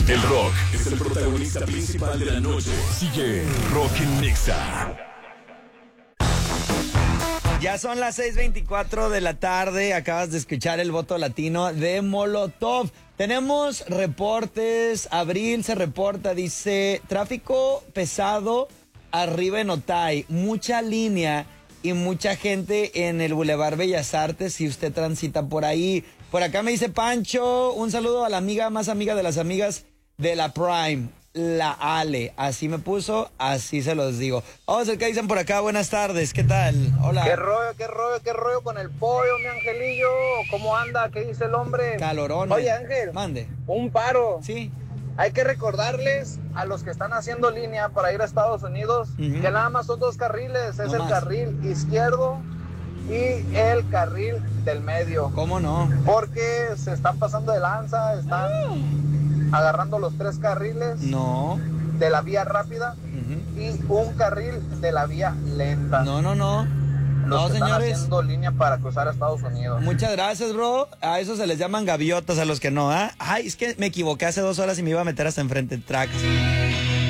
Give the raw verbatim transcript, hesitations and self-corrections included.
El rock es el protagonista principal de la noche. Sigue Rock en Nexa. Ya son las seis veinticuatro de la tarde, acabas de escuchar el voto latino de Molotov. Tenemos reportes, Abril se reporta, dice, tráfico pesado arriba en Otay, mucha línea y mucha gente en el Boulevard Bellas Artes si usted transita por ahí. Por acá me dice Pancho, un saludo a la amiga más amiga de las amigas de la Prime, la Ale. Así me puso, así se los digo. Vamos a ver qué dicen por acá, buenas tardes, ¿qué tal? Hola. ¿Qué rollo, qué rollo, qué rollo con el pollo, mi angelillo? ¿Cómo anda? ¿Qué dice el hombre? Calorón. Oye, Ángel. Mande. Un paro. Sí. Hay que recordarles a los que están haciendo línea para ir a Estados Unidos uh-huh. que nada más son dos carriles. Es no el más. Carril izquierdo y el carril del medio. ¿Cómo no? Porque se están pasando de lanza, están uh. agarrando los tres carriles no. de la vía rápida uh-huh. y un carril de la vía lenta. No, no, no. Los no, que señores. Están haciendo línea para cruzar a Estados Unidos. Muchas gracias, bro. A eso se les llaman gaviotas, a los que no, ¿ah? ¿eh? Ay, es que me equivoqué hace dos horas y me iba a meter hasta enfrente de tracks.